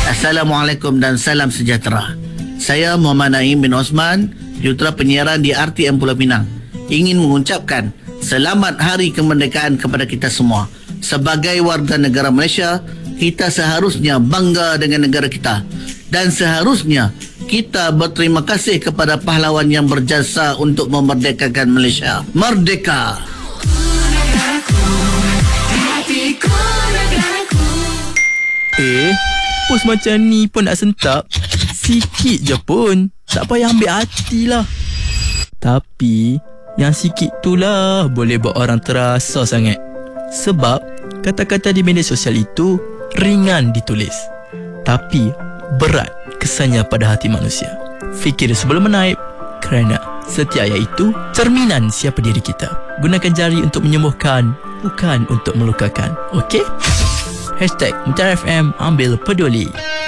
Assalamualaikum dan salam sejahtera. Saya Muhammad Naim bin Osman, Jurutera Penyiaran di RTM Pulau Pinang. Ingin mengucapkan selamat Hari Kemerdekaan kepada kita semua. Sebagai warga negara Malaysia, kita seharusnya bangga dengan negara kita. Dan seharusnya kita berterima kasih kepada pahlawan yang berjasa untuk memerdekakan Malaysia. Merdeka! Pos macam ni pun nak sentak. Sikit je pun. Tak payah ambil hati lah. Tapi yang sikit tu lah boleh buat orang terasa sangat. Sebab kata-kata di media sosial itu ringan ditulis, tapi berat kesannya pada hati manusia. Fikir sebelum menaip, kerana setiap ayat itu cerminan siapa diri kita. Gunakan jari untuk menyembuhkan, bukan untuk melukakan. Okey? #Mutiara FM, ambil peduli.